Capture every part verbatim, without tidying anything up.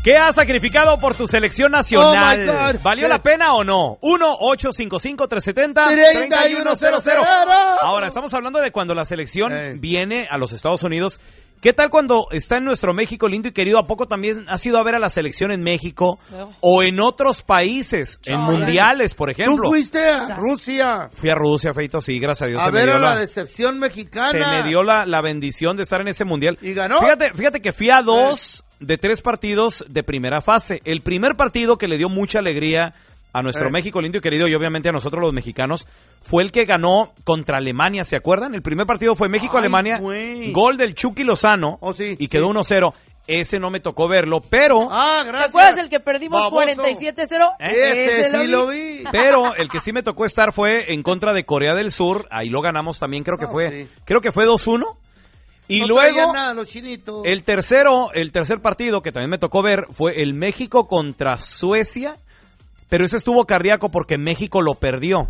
¿Qué has sacrificado por tu selección nacional? Oh my God. ¿Valió la pena o no? uno ocho cinco cinco, tres siete cero, tres uno cero cero. Ahora, estamos hablando de cuando la selección Hey. viene a los Estados Unidos. ¿Qué tal cuando está en nuestro México lindo y querido? ¿A poco también has ido a ver a la selección en México No. o en otros países? En No, mundiales, por ejemplo. Tú fuiste a Rusia Fui a Rusia, Feito, sí, gracias a Dios. a se me ver dio a la, la, decepción mexicana. se me dio la, la bendición de estar en ese mundial. ¿Y ganó? Fíjate, fíjate que fui a dos de tres partidos de primera fase. El primer partido que le dio mucha alegría a nuestro Eh. México lindo y querido y obviamente a nosotros los mexicanos fue el que ganó contra Alemania, ¿se acuerdan? El primer partido fue México-Alemania, güey. gol del Chucky Lozano Oh, sí, y quedó sí. uno cero. Ese no me tocó verlo, pero... Ah, ¿Te gracias. acuerdas el que perdimos Baboso. cuarenta y siete cero? Ese sí lo vi. Pero el que sí me tocó estar fue en contra de Corea del Sur, ahí lo ganamos también, creo que No, fue sí. creo que fue dos uno. Y No luego traían nada los chinitos. el tercero, el tercer partido que también me tocó ver fue el México contra Suecia, pero ese estuvo cardíaco porque México lo perdió.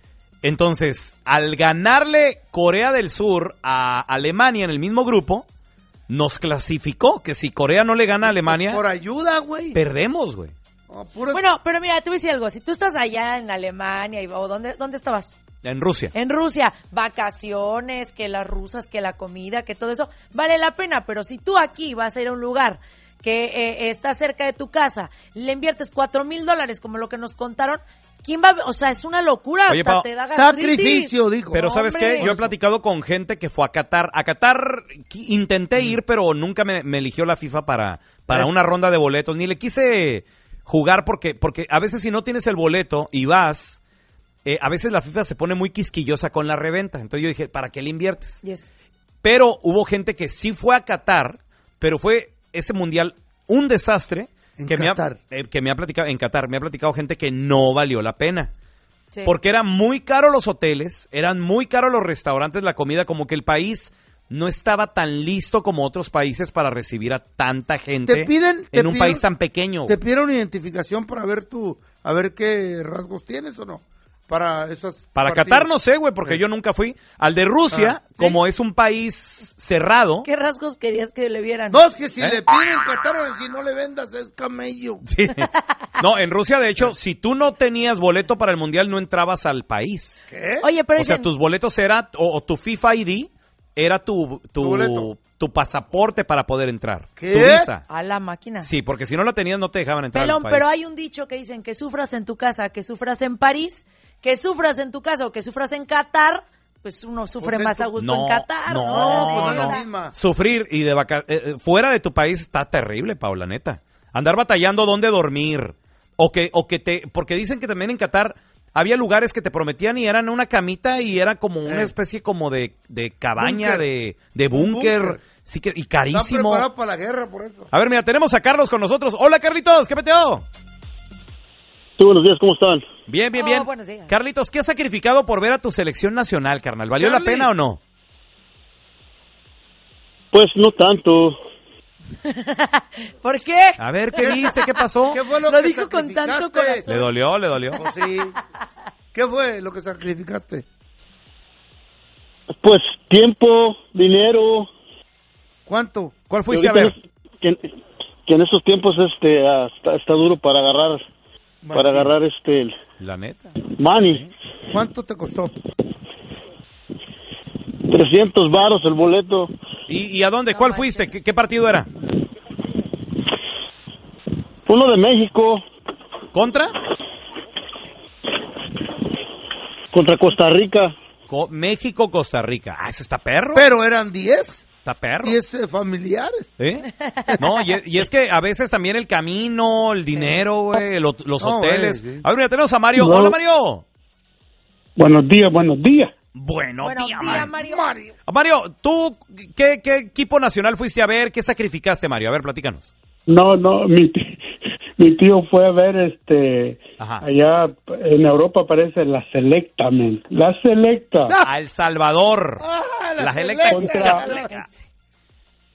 Entonces, al ganarle Corea del Sur a Alemania en el mismo grupo, nos clasificó que si Corea no le gana a Alemania, Por ayuda, güey. perdemos, güey. Oh, puro- Bueno, pero mira, te voy a decir algo. Si tú estás allá en Alemania, y- o ¿dónde, ¿dónde estabas? En Rusia. En Rusia, vacaciones, que las rusas, que la comida, que todo eso, vale la pena. Pero si tú aquí vas a ir a un lugar que eh, está cerca de tu casa, le inviertes cuatro mil dólares, como lo que nos contaron, ¿quién va a...? O sea, es una locura, Oye, hasta Pau, te da gastritis. Sacrificio, dijo. Pero ¿sabes Hombre. qué? Yo he platicado con gente que fue a Qatar. A Qatar qui- intenté ir, pero nunca me, me eligió la FIFA para, para Eh. una ronda de boletos. Ni le quise jugar porque, porque a veces si no tienes el boleto y vas, eh, a veces la FIFA se pone muy quisquillosa con la reventa. Entonces yo dije, ¿para qué le inviertes? Yes. Pero hubo gente que sí fue a Qatar, pero fue ese mundial un desastre. En que me, ha, Qatar. eh, que me ha platicado, en Qatar, me ha platicado gente que no valió la pena. Sí. Porque eran muy caros los hoteles, eran muy caros los restaurantes, la comida, como que el país no estaba tan listo como otros países para recibir a tanta gente Te piden- te en un piden- país tan pequeño. ¿Te pidieron identificación para ver tu, a ver qué rasgos tienes o no? Para esos Para partidos. Qatar no sé, güey, porque Sí. yo nunca fui. Al de Rusia, Ah, ¿sí? como es un país cerrado. ¿Qué rasgos querías que le vieran? No, es que si ¿Eh? le piden Qatar, si no le vendas es camello. Sí. No, en Rusia, de hecho, si tú no tenías boleto para el mundial, no entrabas al país. ¿Qué? Oye, pero O sea, dicen, tus boletos era, o, o tu FIFA I D era tu, tu, Tu boleto. tu pasaporte para poder entrar. ¿Qué? Tu visa. a la máquina. Sí, porque si no la tenías no te dejaban entrar Pelón, al país. pero hay un dicho que dicen que sufras en tu casa, que sufras en París, que sufras en tu casa o que sufras en Qatar, pues uno sufre Pues en más tu- a gusto No, en Qatar. no, No, pues no es no. la misma. Sufrir y de vaca eh, eh, fuera de tu país está terrible, Paula, neta. Andar batallando dónde dormir. O que, o que te, porque dicen que también en Qatar había lugares que te prometían y eran una camita y era como una Eh. especie como de, de cabaña, Búnker. de, de Un búnker. búnker. Sí que, y Están carísimo. preparados para la guerra, por eso. A ver, mira, tenemos a Carlos con nosotros. Hola, Carlitos, ¿qué peteo? Sí, buenos días, ¿cómo están? Bien, bien, Oh, bien. buenos días. Carlitos, ¿qué has sacrificado por ver a tu selección nacional, carnal? ¿Valió la Charlie. pena o no? Pues no tanto. ¿Por qué? A ver, ¿qué viste? ¿Qué pasó? ¿Qué fue lo, Lo que dijo con tanto sacrificaste? corazón. ¿Le dolió? ¿Le dolió? Pues sí. ¿Qué fue lo que sacrificaste? Pues tiempo, dinero. ¿Cuánto? ¿Cuál que fuiste a ahorita ver? es- Que, en- que en estos tiempos este ah, está, está duro para agarrar, para agarrar este el La neta. money. ¿Cuánto te costó? trescientos varos el boleto. ¿Y, y a dónde? ¿Cuál No fuiste? ¿Qué, qué partido era? Uno de México ¿Contra? contra Costa Rica. Co- México, Costa Rica. Ah, ese está perro. Pero eran diez. Está perro. diez eh, familiares. ¿Eh? No, y, es- y es que a veces también el camino, el dinero, güey, lo- los No, hoteles. güey, sí. A ver, mira, tenemos a Mario. No. Hola, Mario. Buenos días, buenos días. Bueno, Buenos tía, días, Mario. Mario. Ah, Mario, ¿tú qué, qué equipo nacional fuiste a ver? ¿Qué sacrificaste, Mario? A ver, platícanos. No, no, mi tío, mi tío fue a ver este Ajá. allá en Europa aparece la Selecta, men. La Selecta. A El Salvador. Ah, La selecta. Selecta. Contra-